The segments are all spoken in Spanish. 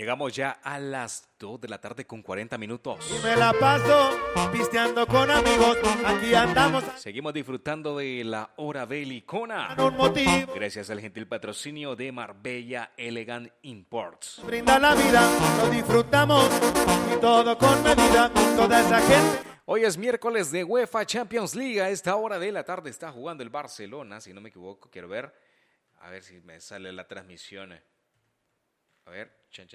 Llegamos ya a las 2 de la tarde con 40 minutos. Y me la paso pisteando con amigos. Aquí andamos. Seguimos disfrutando de la hora belicona. Un motivo. Gracias al gentil patrocinio de Marbella Elegant Imports. Brinda la vida, lo disfrutamos. Y todo con medida. Toda esa gente. Hoy es miércoles de UEFA Champions League. A esta hora de la tarde está jugando el Barcelona. Si no me equivoco, quiero ver. A ver si me sale la transmisión. A ver.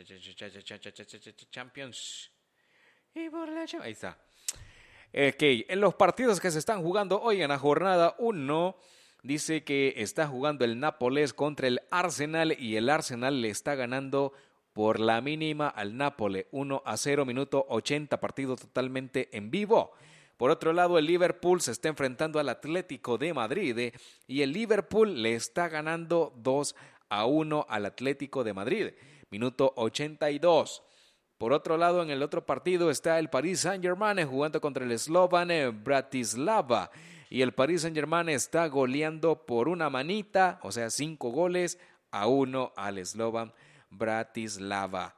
Champions. Y por la ahí está. En los partidos que se están jugando hoy en la jornada 1, dice que está jugando el Nápoles contra el Arsenal y el Arsenal le está ganando por la mínima al Nápoles, 1-0, minuto 80, partido totalmente en vivo. Por otro lado, el Liverpool se está enfrentando al Atlético de Madrid y el Liverpool le está ganando 2-1 al Atlético de Madrid, minuto 82. Por otro lado, en el otro partido está el Paris Saint-Germain jugando contra el Slovan Bratislava y el Paris Saint-Germain está goleando por una manita, o sea, 5-1 al Slovan Bratislava.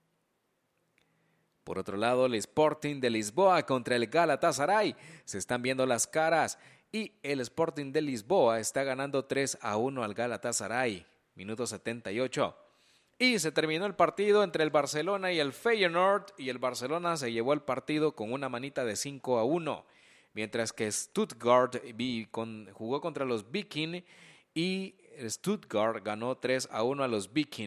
Por otro lado, el Sporting de Lisboa contra el Galatasaray. Se están viendo las caras y el Sporting de Lisboa está ganando 3-1 al Galatasaray. Minuto 78. Y se terminó el partido entre el Barcelona y el Feyenoord y el Barcelona se llevó el partido con una manita de 5-1. Mientras que Stuttgart jugó contra los Viking y Stuttgart ganó 3-1 a los Viking.